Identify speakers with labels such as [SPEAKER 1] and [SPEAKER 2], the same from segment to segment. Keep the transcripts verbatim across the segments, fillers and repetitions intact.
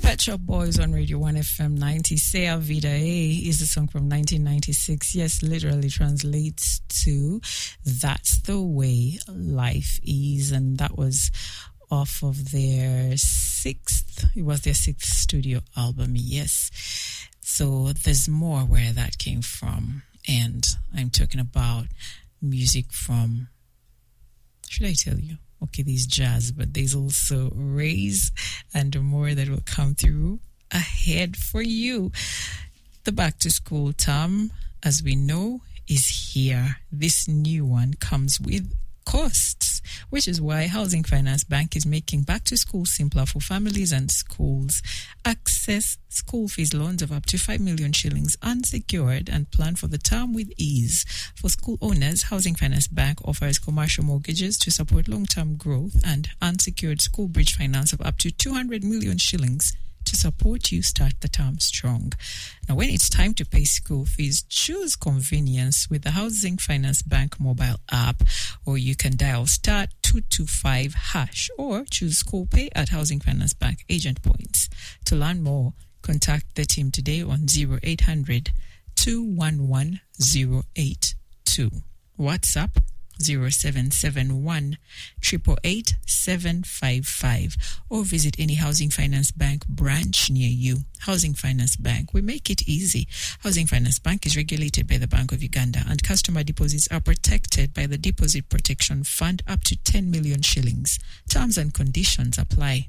[SPEAKER 1] Pet Shop Boys on Radio one F M ninety. Sea Vida A is a song from nineteen ninety-six. Yes, literally translates to That's the Way Life Is. And that was off of their sixth, it was their sixth studio album, yes. So there's more where that came from. And I'm talking about music from, should I tell you? Okay, there's jazz, but there's also rays and more that will come through ahead for you. The back to school term, as we know, is here. This new one comes with costs, which is why Housing Finance Bank is making back to school simpler for families and schools. Access school fees loans of up to five million shillings unsecured and plan for the term with ease. For school owners, Housing Finance Bank offers commercial mortgages to support long-term growth and unsecured school bridge finance of up to two hundred million shillings to support you start the term strong. Now, when it's time to pay school fees, choose convenience with the Housing Finance Bank mobile app, or you can dial star two two five hash or choose School Pay at Housing Finance Bank agent points. To learn more, contact the team today on zero eight hundred, two one one, zero eight two. WhatsApp zero seven seven one, eight eight eight, seven five five, or visit any Housing Finance Bank branch near you. Housing Finance Bank, we make it easy. Housing Finance Bank is regulated by the Bank of Uganda, and customer deposits are protected by the Deposit Protection Fund up to ten million shillings. Terms and conditions apply.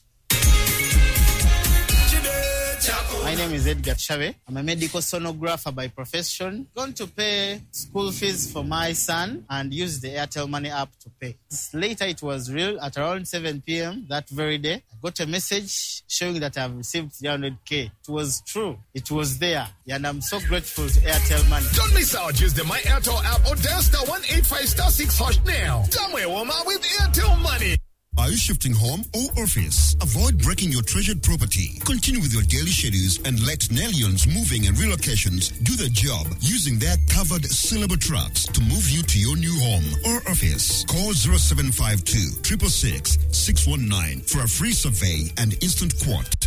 [SPEAKER 2] My name is Edgar Chave. I'm a medical sonographer by profession. Going to pay school fees for my son and use the Airtel Money app to pay. Later, it was real. At around seven p.m. that very day, I got a message showing that I've received three hundred k. It was true. It was there. And I'm so grateful to Airtel Money.
[SPEAKER 3] Don't miss out. Use the My Airtel app or dial star one eight five star six hash now. Somewhere warmer with Airtel Money.
[SPEAKER 4] Are you shifting home or office? Avoid breaking your treasured property. Continue with your daily schedules and let Nellions Moving and Relocations do the job using their covered syllable trucks to move you to your new home or office. Call zero seven five two, six six six, six one nine for a free survey and instant quote.